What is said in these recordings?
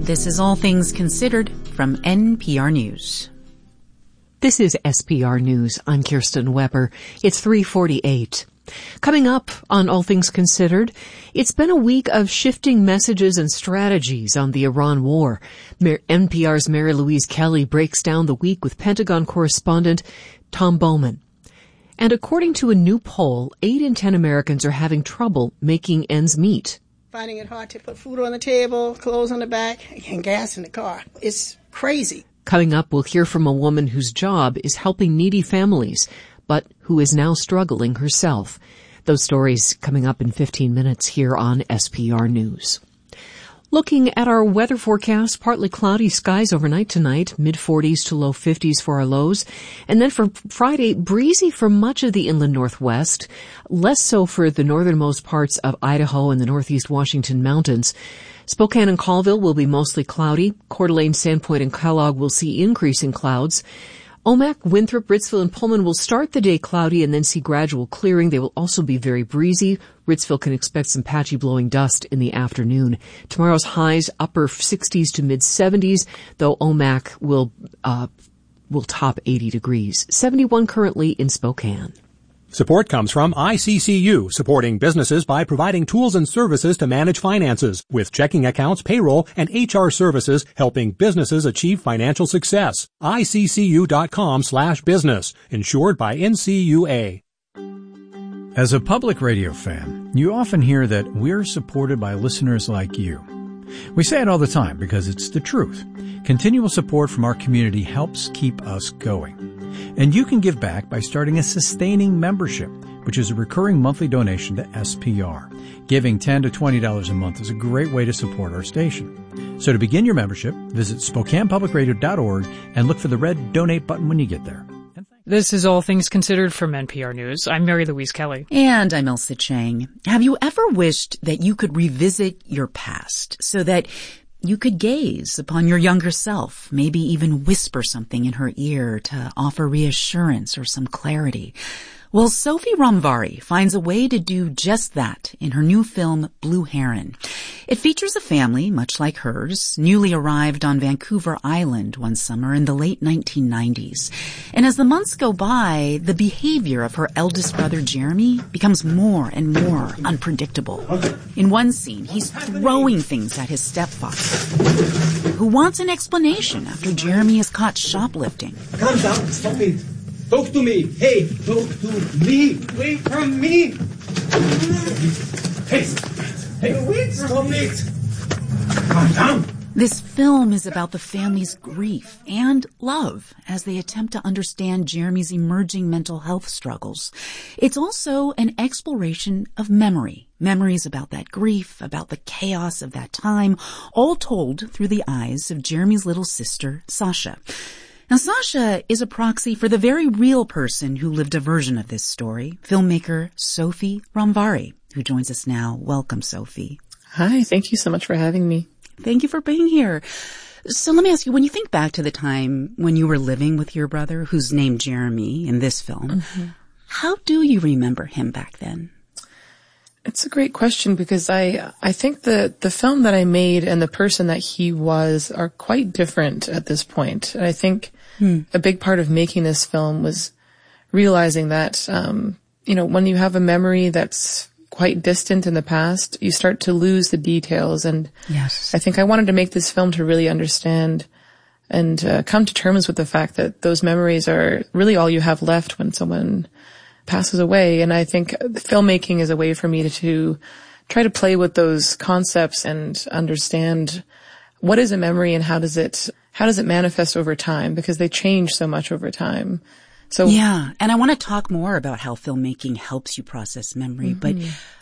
This is All Things Considered from NPR News. This is SPR News. I'm Kirsten Weber. It's 3:48. Coming up on All Things Considered, it's been a week of shifting messages and strategies on the Iran war. NPR's Mary Louise Kelly breaks down the week with Pentagon correspondent Tom Bowman. And according to a new poll, 8 in 10 Americans are having trouble making ends meet. Finding it hard to put food on the table, clothes on the back, and gas in the car. It's crazy. Coming up, we'll hear from a woman whose job is helping needy families, but who is now struggling herself. Those stories coming up in 15 minutes here on SPR News. Looking at our weather forecast, partly cloudy skies overnight tonight, mid-40s to low 50s for our lows. And then for Friday, breezy for much of the inland northwest, less so for the northernmost parts of Idaho and the northeast Washington mountains. Spokane and Colville will be mostly cloudy. Coeur d'Alene, Sandpoint, and Kellogg will see increasing clouds. Omak, Winthrop, Ritzville, and Pullman will start the day cloudy and then see gradual clearing. They will also be very breezy. Ritzville can expect some patchy blowing dust in the afternoon. Tomorrow's highs upper 60s to mid 70s, though Omak will top 80 degrees. 71 currently in Spokane. Support comes from ICCU, supporting businesses by providing tools and services to manage finances, with checking accounts, payroll, and HR services helping businesses achieve financial success. ICCU.com/business, insured by NCUA. As a public radio fan, you often hear that we're supported by listeners like you. We say it all the time because it's the truth. Continual support from our community helps keep us going. And you can give back by starting a sustaining membership, which is a recurring monthly donation to SPR. Giving $10 to $20 a month is a great way to support our station. So to begin your membership, visit SpokanePublicRadio.org and look for the red donate button when you get there. This is All Things Considered from NPR News. I'm Mary Louise Kelly. And I'm Elsa Chang. Have you ever wished that you could revisit your past so that you could gaze upon your younger self, maybe even whisper something in her ear to offer reassurance or some clarity? Well, Sophie Ramvari finds a way to do just that in her new film, Blue Heron. It features a family, much like hers, newly arrived on Vancouver Island one summer in the late 1990s. And as the months go by, the behavior of her eldest brother, Jeremy, becomes more and more unpredictable. In one scene, he's throwing things at his stepfather, who wants an explanation after Jeremy is caught shoplifting. Calm down, stop it. Talk to me. Hey, talk to me. Wait from me. Hey, wait from it. Calm down. This film is about the family's grief and love as they attempt to understand Jeremy's emerging mental health struggles. It's also an exploration of memory. Memories about that grief, about the chaos of that time, all told through the eyes of Jeremy's little sister, Sasha. Now, Sasha is a proxy for the very real person who lived a version of this story, filmmaker Sophie Ramvari, who joins us now. Welcome, Sophie. Hi, thank you so much for having me. Thank you for being here. So let me ask you, when you think back to the time when you were living with your brother, who's named Jeremy in this film, how do you remember him back then? It's a great question because I think the film that I made and the person that he was are quite different at this point. And I think a big part of making this film was realizing that, when you have a memory that's quite distant in the past, you start to lose the details. And yes, I think I wanted to make this film to really understand and come to terms with the fact that those memories are really all you have left when someone passes away. And I think filmmaking is a way for me to try to play with those concepts and understand what is a memory and how does it manifest over time, because they change so much over time. So yeah, and I want to talk more about how filmmaking helps you process memory, but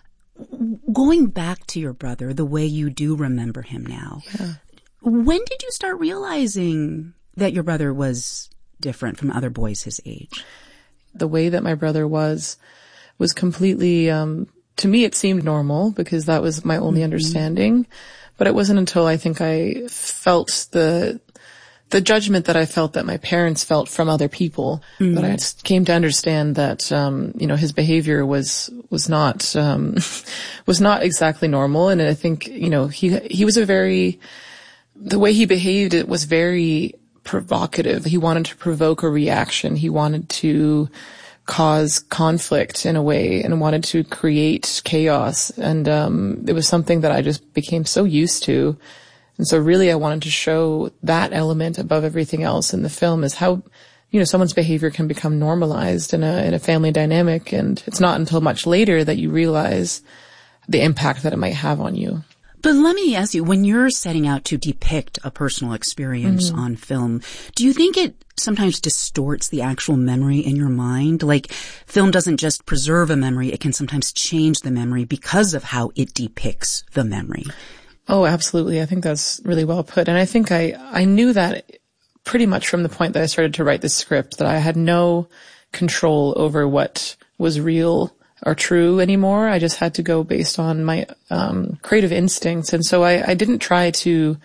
going back to your brother, the way you do remember him now, when did you start realizing that your brother was different from other boys his age? The way that my brother was completely, to me it seemed normal because that was my only understanding. But it wasn't until I think I felt the judgment that I felt that my parents felt from other people that I just came to understand that, his behavior was not exactly normal. And I think, he was a very the way he behaved, it was very provocative. He wanted to provoke a reaction. He wanted to cause conflict in a way and wanted to create chaos. And it was something that I just became so used to. And so really I wanted to show that element above everything else in the film, is how, you know, someone's behavior can become normalized in a family dynamic. And it's not until much later that you realize the impact that it might have on you. But let me ask you, when you're setting out to depict a personal experience on film, do you think it sometimes distorts the actual memory in your mind? Like, film doesn't just preserve a memory, it can sometimes change the memory because of how it depicts the memory. Oh, absolutely. I think that's really well put. And I think I knew that pretty much from the point that I started to write the script, that I had no control over what was real or true anymore. I just had to go based on my creative instincts. And so I didn't try to,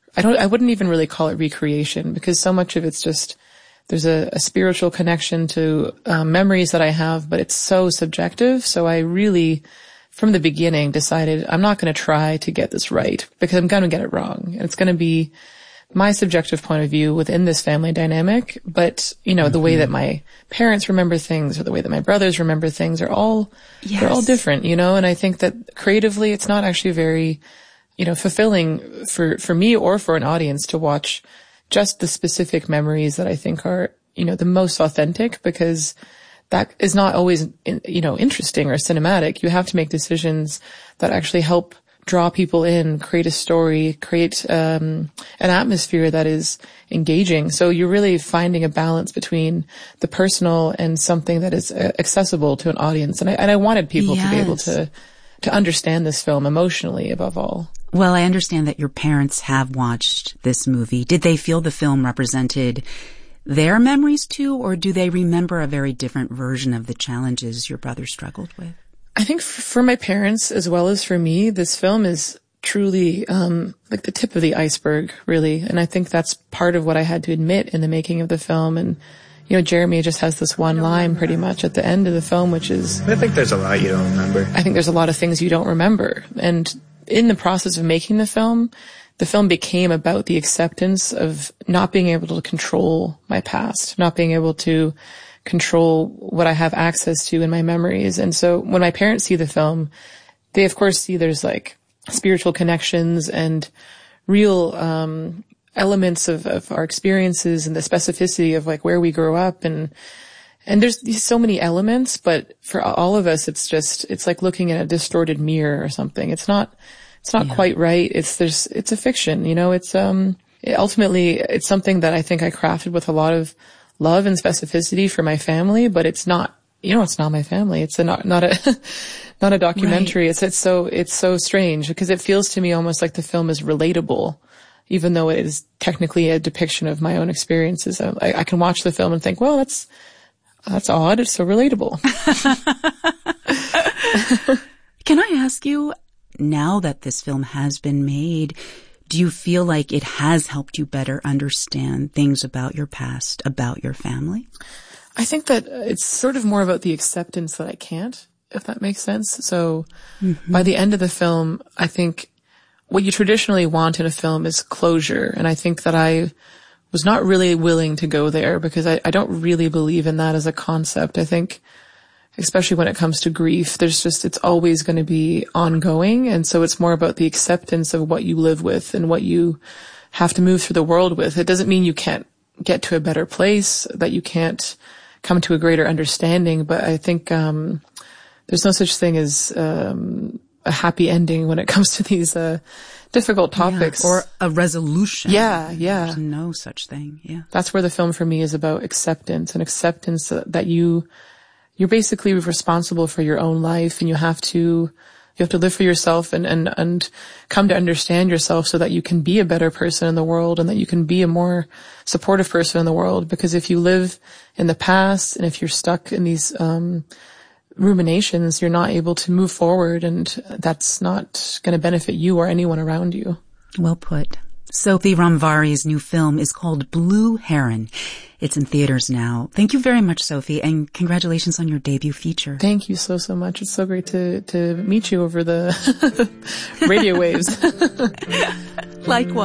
I wouldn't even really call it recreation, because so much of it's just, there's a spiritual connection to memories that I have, but it's so subjective. So I really, from the beginning, decided I'm not going to try to get this right, because I'm going to get it wrong. And it's going to be my subjective point of view within this family dynamic. But, you know, the way that my parents remember things, or the way that my brothers remember things, they're all different, you know. And I think that creatively, it's not actually very, you know, fulfilling for me or for an audience to watch just the specific memories that I think are, you know, the most authentic, because that is not always, you know, interesting or cinematic. You have to make decisions that actually help draw people in, create a story, create an atmosphere that is engaging. So you're really finding a balance between the personal and something that is accessible to an audience. And I wanted people to be able to understand this film emotionally, above all. Well, I understand that your parents have watched this movie. Did they feel the film represented their memories too, or do they remember a very different version of the challenges your brother struggled with? I think for my parents, as well as for me, this film is truly like the tip of the iceberg, really. And I think that's part of what I had to admit in the making of the film. And, you know, Jeremy just has this one line pretty much at the end of the film, which is, I think there's a lot you don't remember. I think there's a lot of things you don't remember. And in the process of making the film became about the acceptance of not being able to control my past, not being able to control what I have access to in my memories. And so when my parents see the film, they of course see there's like spiritual connections and real elements of our experiences and the specificity of like where we grew up, and there's so many elements, but for all of us it's like looking in a distorted mirror or something. It's not quite right. It's a fiction, you know. It's ultimately it's something that I think I crafted with a lot of love and specificity for my family, but it's not, you know, it's not my family. It's not a documentary. Right. It's so strange, because it feels to me almost like the film is relatable, even though it is technically a depiction of my own experiences. I can watch the film and think, well, that's odd. It's so relatable. Can I ask you, now that this film has been made, do you feel like it has helped you better understand things about your past, about your family? I think that it's sort of more about the acceptance that I can't, if that makes sense. So by the end of the film, I think what you traditionally want in a film is closure. And I think that I was not really willing to go there, because I don't really believe in that as a concept. I think, especially when it comes to grief, it's always going to be ongoing. And so it's more about the acceptance of what you live with and what you have to move through the world with. It doesn't mean you can't get to a better place, that you can't come to a greater understanding. But I think, there's no such thing as, a happy ending when it comes to these, difficult topics. Yeah, or a resolution. Yeah. There's no such thing. Yeah. That's where the film for me is about acceptance, and acceptance that you're basically responsible for your own life, and you have to live for yourself and come to understand yourself so that you can be a better person in the world, and that you can be a more supportive person in the world. Because if you live in the past, and if you're stuck in these ruminations, you're not able to move forward, and that's not going to benefit you or anyone around you. Well put. Sophie Ramvari's new film is called Blue Heron. It's in theaters now. Thank you very much, Sophie, and congratulations on your debut feature. Thank you so much. It's so great to meet you over the radio waves. Likewise.